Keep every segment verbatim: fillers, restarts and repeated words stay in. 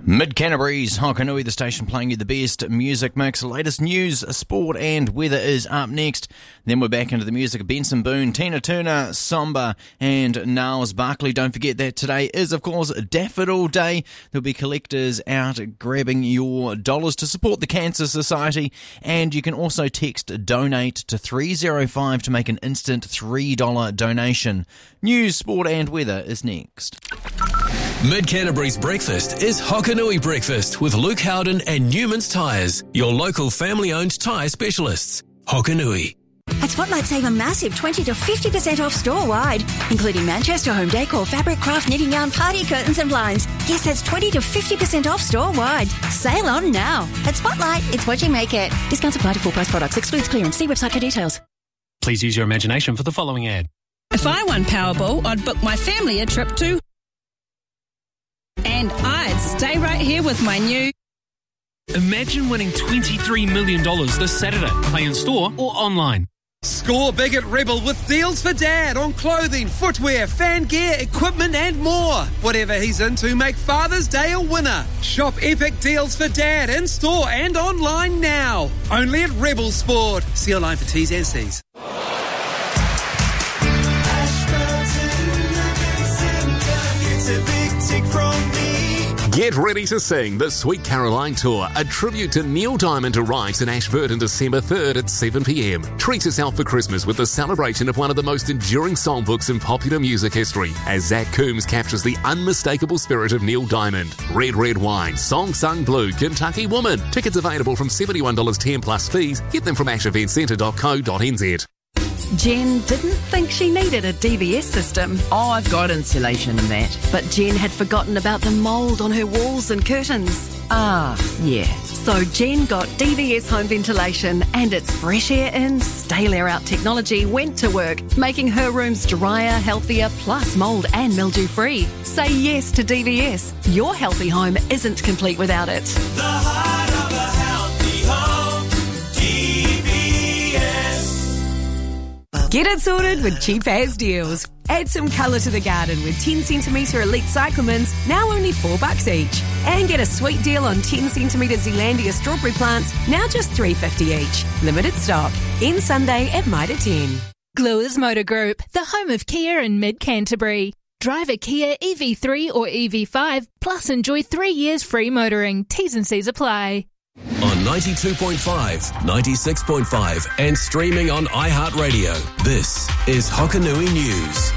Mid-Canterbury's Hokanui, the station playing you the best music mix. Latest news, sport and weather is up next. Then we're back into the music of Benson Boone, Tina Turner, Samba and Niles Barkley. Don't forget that today is, of course, Daffodil Day. There'll be collectors out grabbing your dollars to support the Cancer Society. And you can also text DONATE to three oh five to make an instant three dollars donation. News, sport and weather is next. Mid-Canterbury's breakfast is Hokanui Breakfast with Luke Howden and Newman's Tyres, your local family-owned tyre specialists. Hokanui. At Spotlight, save a massive twenty to fifty percent off store-wide, including Manchester home decor, fabric, craft, knitting yarn, party curtains and blinds. Yes, that's twenty to fifty percent off store-wide. Sale on now. At Spotlight, it's what you make it. Discounts apply to full-price products. Excludes clearance. See website for details. Please use your imagination for the following ad. If I won Powerball, I'd book my family a trip to... And I'd stay right here with my new... Imagine winning twenty-three million dollars this Saturday. Play in store or online. Score big at Rebel with deals for Dad on clothing, footwear, fan gear, equipment and more. Whatever he's into, make Father's Day a winner. Shop epic deals for Dad in store and online now. Only at Rebel Sport. See your line for T's and C's. Get ready to sing the Sweet Caroline Tour, a tribute to Neil Diamond arrives in Ashburton December third at seven p.m. Treat yourself for Christmas with the celebration of one of the most enduring songbooks in popular music history, as Zach Coombs captures the unmistakable spirit of Neil Diamond. Red Red Wine, Song Sung Blue, Kentucky Woman. Tickets available from seventy-one dollars ten plus fees. Get them from ash event centre dot co dot n z. Jen didn't think she needed a D V S system. Oh, I've got insulation and that. But Jen had forgotten about the mould on her walls and curtains. Ah, yeah. So Jen got D V S home ventilation, and its fresh air in, stale air out technology went to work, making her rooms drier, healthier, plus mould and mildew free. Say yes to D V S. Your healthy home isn't complete without it. The heart of a healthy home, D V S. Get it sorted with Cheap As Deals. Add some colour to the garden with ten centimetre Elite Cyclamens, now only four bucks each. And get a sweet deal on ten centimetre Zealandia strawberry plants, now just three fifty each. Limited stock. End Sunday at Mitre ten. Gluers Motor Group, the home of Kia in mid-Canterbury. Drive a Kia E V three or E V five, plus enjoy three years free motoring. T's and C's apply. On ninety-two point five, ninety-six point five and streaming on iHeartRadio. This is Hokanui News.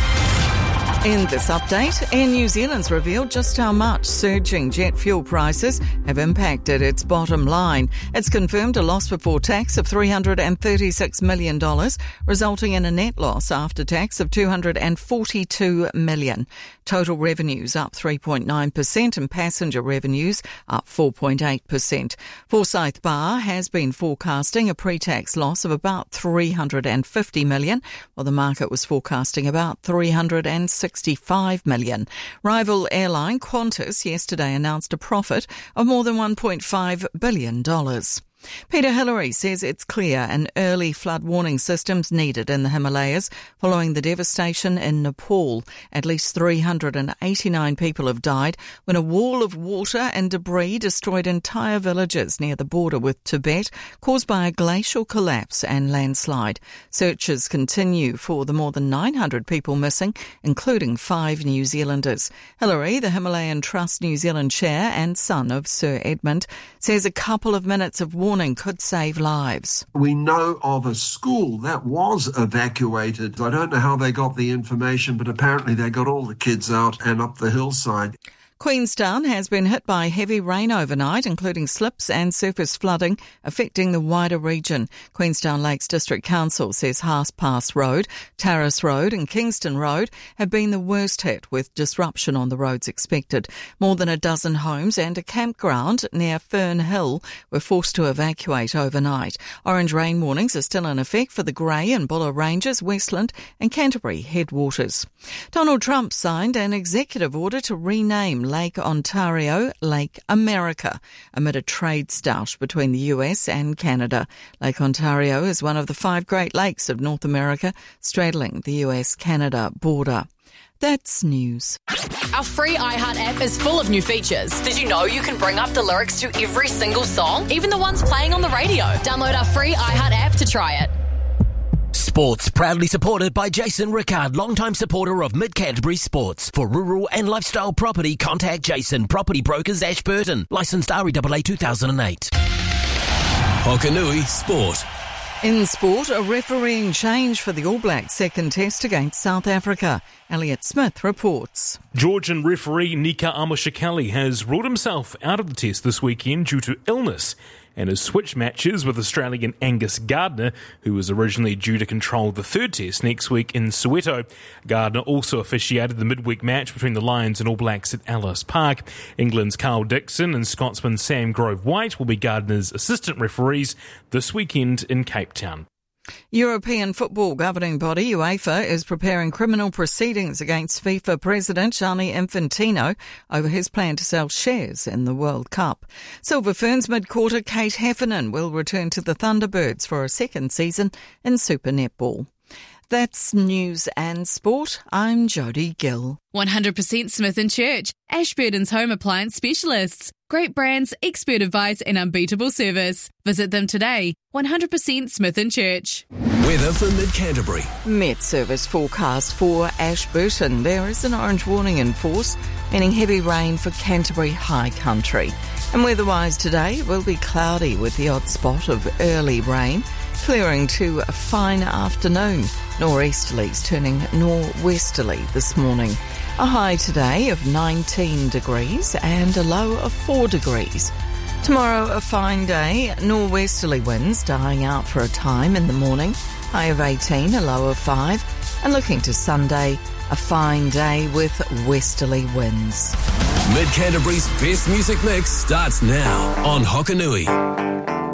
In this update, Air New Zealand's revealed just how much surging jet fuel prices have impacted its bottom line. It's confirmed a loss before tax of three hundred thirty-six million dollars, resulting in a net loss after tax of two hundred forty-two million dollars. Total revenues up three point nine percent and passenger revenues up four point eight percent. Forsyth Barr has been forecasting a pre-tax loss of about three hundred fifty million dollars, while the market was forecasting about three hundred sixty-five million dollars. Rival airline Qantas yesterday announced a profit of more than one point five billion dollars. Peter Hillary says it's clear an early flood warning system's needed in the Himalayas following the devastation in Nepal. At least three hundred eighty-nine people have died when a wall of water and debris destroyed entire villages near the border with Tibet, caused by a glacial collapse and landslide. Searches continue for the more than nine hundred people missing, including five New Zealanders. Hillary, the Himalayan Trust New Zealand chair and son of Sir Edmund, says a couple of minutes of warning could save lives. We know of a school that was evacuated. I don't know how they got the information, but apparently they got all the kids out and up the hillside. Queenstown has been hit by heavy rain overnight, including slips and surface flooding affecting the wider region. Queenstown Lakes District Council says Haas Pass Road, Terrace Road and Kingston Road have been the worst hit, with disruption on the roads expected. More than a dozen homes and a campground near Fern Hill were forced to evacuate overnight. Orange rain warnings are still in effect for the Grey and Buller Ranges, Westland and Canterbury headwaters. Donald Trump signed an executive order to rename Lake Ontario Lake America amid a trade stoush between the U S and Canada. Lake Ontario is one of the five Great Lakes of North America, straddling the U S Canada border. That's news. Our free iHeart app is full of new features. Did you know you can bring up the lyrics to every single song, even the ones playing on the radio? Download our free iHeart app to try it. Sports proudly supported by Jason Rickard, longtime supporter of Mid Canterbury Sports. For rural and lifestyle property, contact Jason, Property Brokers, Ashburton. Licensed R E A A two thousand eight. Hokanui Sport. In sport, a refereeing change for the All Blacks' second test against South Africa. Elliot Smith reports. Georgian referee Nika Amoshakali has ruled himself out of the test this weekend due to illness and has switched matches with Australian Angus Gardner, who was originally due to control the third test next week in Soweto. Gardner also officiated the midweek match between the Lions and All Blacks at Ellis Park. England's Carl Dixon and Scotsman Sam Grove-White will be Gardner's assistant referees this weekend in Cape Town. European football governing body UEFA is preparing criminal proceedings against FIFA President Gianni Infantino over his plan to sell shares in the World Cup. Silver Ferns mid-quarter Kate Heffernan will return to the Thunderbirds for a second season in Super Netball. That's news and sport. I'm Jodie Gill. one hundred percent Smith and Church, Ashburton's home appliance specialists. Great brands, expert advice and unbeatable service. Visit them today. one hundred percent Smith and Church. Weather for Mid-Canterbury. Met Service forecast for Ashburton. There is an orange warning in force, meaning heavy rain for Canterbury High Country. And weather-wise today, it will be cloudy with the odd spot of early rain, clearing to a fine afternoon. Nor'easterlies turning nor'westerly this morning. A high today of nineteen degrees and a low of four degrees. Tomorrow, a fine day, nor'westerly winds dying out for a time in the morning. High of eighteen, a low of five. And looking to Sunday, a fine day with westerly winds. Mid Canterbury's best music mix starts now on Hokanui.